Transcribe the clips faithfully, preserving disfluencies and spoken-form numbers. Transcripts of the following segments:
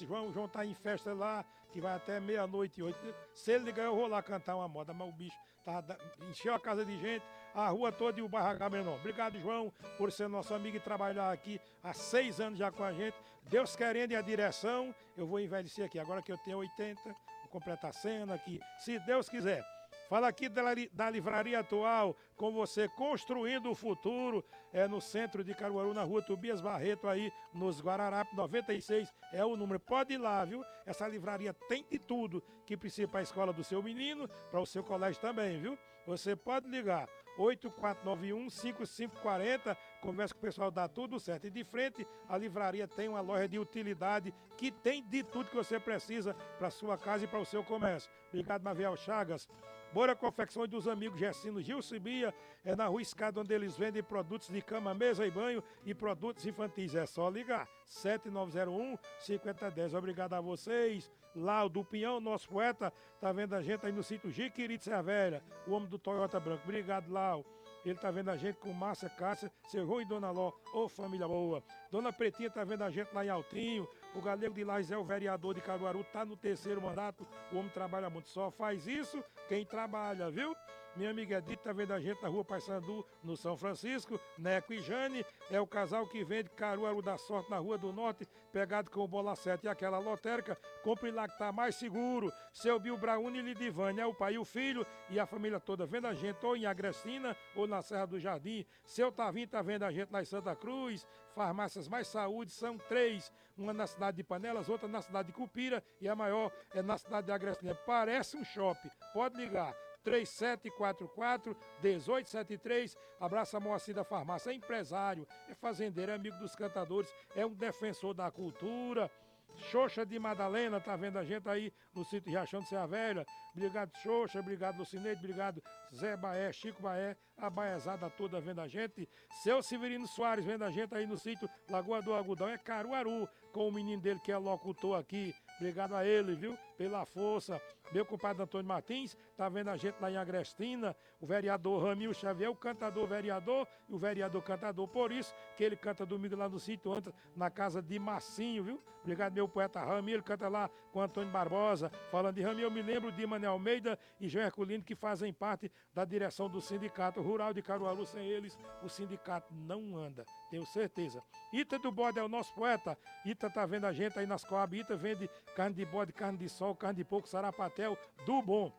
disse, João, o João tá em festa lá, que vai até meia-noite e oito. Se ele ligar, eu vou lá cantar uma moda, mas o bicho tá, encheu a casa de gente, a rua toda e o bairro H menor. Obrigado, João, por ser nosso amigo e trabalhar aqui há seis anos já com a gente. Deus querendo e a direção, eu vou envelhecer aqui. Agora que eu tenho oitenta, vou completar cem aqui, se Deus quiser. Fala aqui da, da Livraria Atual, com você construindo o futuro, é no centro de Caruaru, na rua Tobias Barreto, aí nos Guararapes, noventa e seis, é o número. Pode ir lá, viu? Essa livraria tem de tudo que precisa para a escola do seu menino, para o seu colégio também, viu? Você pode ligar. oito quatro nove um, cinco cinco quatro zero, conversa com o pessoal, dá tudo certo. E de frente, a livraria tem uma loja de utilidade que tem de tudo que você precisa para sua casa e para o seu comércio. Obrigado, Maviel Chagas. Bora Confecções dos amigos Gessino Gilson e Bia, é na Rua Escada, onde eles vendem produtos de cama, mesa e banho e produtos infantis. É só ligar, sete nove zero um, cinco zero um zero. Obrigado a vocês. Lá o do Pinhão, nosso poeta, tá vendo a gente aí no sítio Jiquiri Serra Velha, o homem do Toyota Branco. Obrigado, Lau. Ele tá vendo a gente com Márcia, Cássia, seu João e Dona Ló. Ô, família boa. Dona Pretinha tá vendo a gente lá em Altinho. O Galego de Lages é o vereador de Caruaru, tá no terceiro mandato. O homem trabalha muito. Só faz isso quem trabalha, viu? Minha amiga Edith tá vendo a gente na rua Paissandu, no São Francisco. Neco e Jane é o casal que vende Caruaru da Sorte na Rua do Norte, pegado com o Bola sete e aquela lotérica. Compre lá que tá mais seguro. Seu Bill Brauni e Lidivane é o pai e o filho e a família toda vendo a gente ou em Agrestina ou na Serra do Jardim. Seu Tavinho tá vendo a gente lá em Santa Cruz. Farmácias Mais Saúde são três, uma na cidade de Panelas, outra na cidade de Cupira e a maior é na cidade de Agrestina. Parece um shopping. Pode ligar. três sete quatro quatro, um oito sete três. Abraça a Moacir da Farmácia. É empresário, é fazendeiro, é amigo dos cantadores, é um defensor da cultura. Xoxa de Madalena, tá vendo a gente aí no sítio Riachão de Serra Velha. Obrigado, Xoxa, obrigado, Lucineide, obrigado, Zé Baé, Chico Baé, a baiazada toda vendo a gente. Seu Severino Soares vendo a gente aí no sítio Lagoa do Algodão, é Caruaru, com o menino dele que é locutor aqui. Obrigado a ele, viu, pela força. Meu compadre Antônio Martins, tá vendo a gente lá em Agrestina, o vereador Ramil Xavier, o cantador vereador e o vereador cantador. Por isso que ele canta domingo lá no sítio, antes, na casa de Massinho, viu? Obrigado, meu poeta Ramil, ele canta lá com Antônio Barbosa. Falando de Ramil, eu me lembro de Mané Almeida e João Herculino, que fazem parte da direção do Sindicato Rural de Caruaru. Sem eles, o sindicato não anda, tenho certeza. Ita do Bode é o nosso poeta. Ita tá vendo a gente aí nas Coab. Ita vende carne de bode, carne de sol, carne de porco, sarapatel do bom.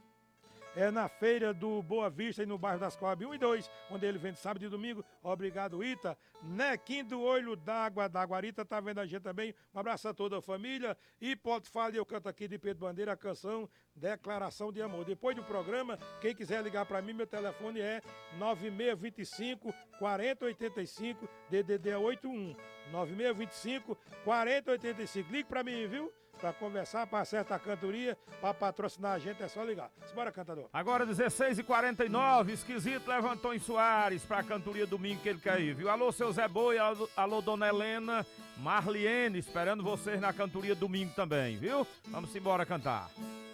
É na feira do Boa Vista e no bairro das Coab um e dois, onde ele vende sábado e domingo. Obrigado, Ita. Nequim do Olho d'Água da Guarita tá vendo a gente também. Um abraço a toda a família. E pode falar, eu canto aqui de Pedro Bandeira a canção Declaração de Amor. Depois do programa, quem quiser ligar para mim, meu telefone é nove seis dois cinco, quatro zero oito cinco, D D D oito um. nove seis dois cinco, quatro zero oito cinco. Ligue para mim, viu? Para conversar, para acertar a cantoria, para patrocinar a gente, é só ligar. Bora, cantador. Agora dezesseis e quarenta e nove, Esquisito levantou em Soares para a cantoria domingo que ele quer ir, viu? Alô, seu Zé Boi, alô, alô, dona Helena, Marliene, esperando vocês na cantoria domingo também, viu? Vamos embora cantar.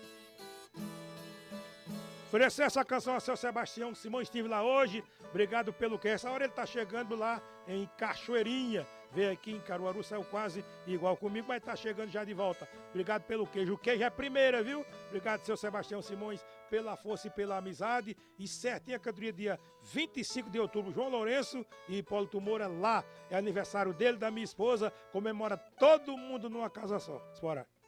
Oferecer essa canção a seu Sebastião Simão, estive lá hoje, obrigado pelo que. Essa hora ele tá chegando lá em Cachoeirinha, veio aqui em Caruaru, saiu quase igual comigo, mas tá chegando já de volta. Obrigado pelo queijo, o queijo é a primeira, viu? Obrigado, seu Sebastião Simões, pela força e pela amizade. E certinho a cantoria dia vinte e cinco de outubro, João Lourenço e Hipólito Moura lá. É aniversário dele, da minha esposa, comemora todo mundo numa casa só. Bora.